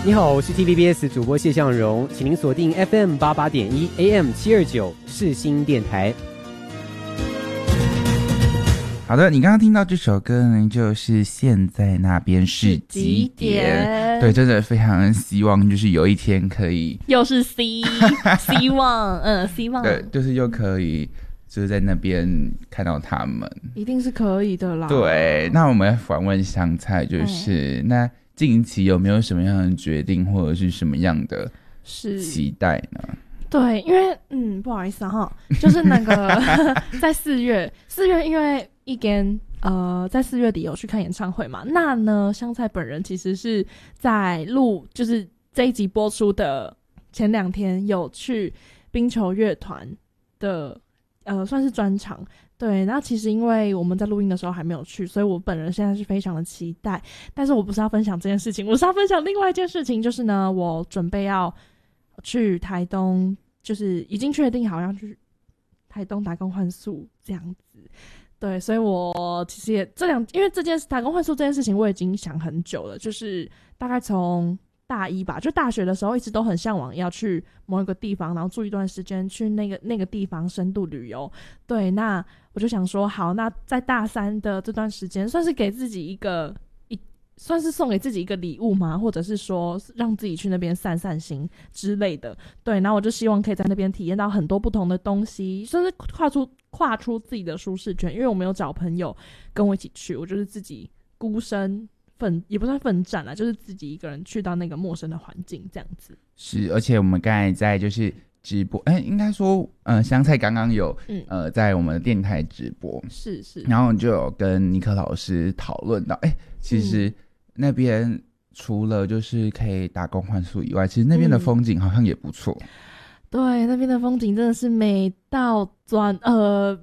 你好，我是 TVBS 主播谢向荣，请您锁定 FM 88.1 AM 729世新电台。 好的，你刚刚听到这首歌呢，就是现在那边是几点？对，真的非常希望就是有一天可以又是 希望希望对，就是又可以就是在那边看到他们， 一定是可以的啦。 对，那我们访问香菜，就是那近期有没有什么样的决定或者是什么样的期待呢？ 对，因为不好意思哈，就是那个在4月，因为一根在4月底有去看演唱会嘛，那呢香菜本人其实是在录，就是这一集播出的前2天有去冰球乐团的算是专场。对，那其实因为我们在录音的时候还没有去，所以我本人现在是非常的期待。但是我不是要分享这件事情，我是要分享另外一件事情，就是呢，我准备要去台东，就是已经确定好要去台东打工换宿这样子。对，所以我其实也因为这件打工换宿这件事情我已经想很久了，就是大概从大一吧，就大学的时候一直都很向往要去某一个地方，然后住一段时间，去那个地方深度旅游。对，那我就想说，好，那在大3的这段时间，算是给自己算是送给自己一个礼物嘛，或者是说让自己去那边散散心之类的。对，然后我就希望可以在那边体验到很多不同的东西，甚至跨出自己的舒适圈。因为我没有找朋友跟我一起去，我就是自己孤身也不算奋战啦，就是自己一个人去到那个陌生的环境这样子。 是，而且我们刚才在就是直播，应该说香菜刚刚有在我们的电台直播， 是， 然后就有跟尼克老师讨论到，其实那边除了就是可以打工换宿以外，其实那边的风景好像也不错。 对，那边的风景真的是美到